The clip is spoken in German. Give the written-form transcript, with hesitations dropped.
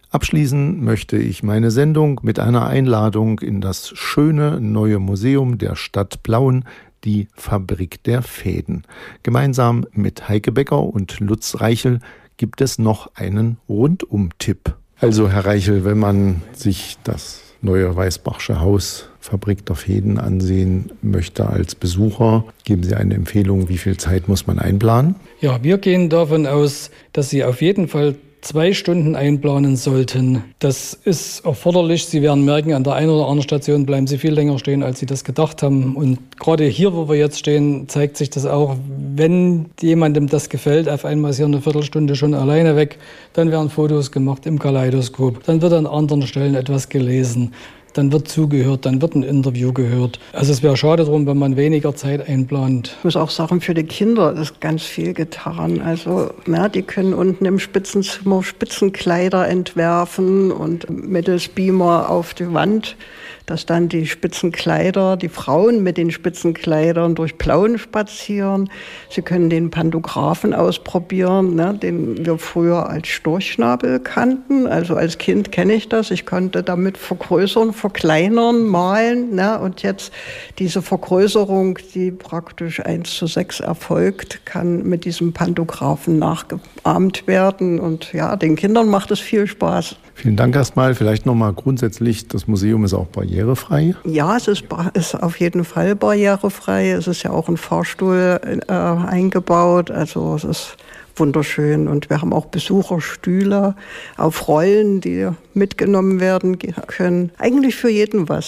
Abschließen möchte ich meine Sendung mit einer Einladung in das schöne neue Museum der Stadt Plauen, die Fabrik der Fäden. Gemeinsam mit Heike Becker und Lutz Reichel gibt es noch einen Rundum-Tipp. Also Herr Reichel, wenn man sich das neue Weißbachsche Haus Fabrik der Fäden ansehen möchte als Besucher, geben Sie eine Empfehlung, wie viel Zeit muss man einplanen? Ja, wir gehen davon aus, dass Sie auf jeden Fall 2 Stunden einplanen sollten. Das ist erforderlich. Sie werden merken, an der einen oder anderen Station bleiben Sie viel länger stehen, als Sie das gedacht haben. Und gerade hier, wo wir jetzt stehen, zeigt sich das auch. Wenn jemandem das gefällt, auf einmal ist hier eine Viertelstunde schon alleine weg, dann werden Fotos gemacht im Kaleidoskop. Dann wird an anderen Stellen etwas gelesen. Dann wird zugehört, dann wird ein Interview gehört. Also es wäre schade drum, wenn man weniger Zeit einplant. Ich muss auch sagen, für die Kinder ist ganz viel getan. Also die können unten im Spitzenzimmer Spitzenkleider entwerfen und mittels Beamer auf die Wand, dass dann die Spitzenkleider, die Frauen mit den Spitzenkleidern durch Plauen spazieren. Sie können den Pantographen ausprobieren, den wir früher als Storchschnabel kannten. Also als Kind kenne ich das. Ich konnte damit vergrößern, verkleinern, malen. Und jetzt diese Vergrößerung, die praktisch 1:6 erfolgt, kann mit diesem Pantographen nachgeahmt werden. Und ja, den Kindern macht es viel Spaß. Vielen Dank erstmal. Vielleicht nochmal grundsätzlich, das Museum ist auch barrierefrei? Ja, es ist auf jeden Fall barrierefrei. Es ist ja auch ein Fahrstuhl eingebaut. Also es ist wunderschön. Und wir haben auch Besucherstühle auf Rollen, die mitgenommen werden können. Eigentlich für jeden was.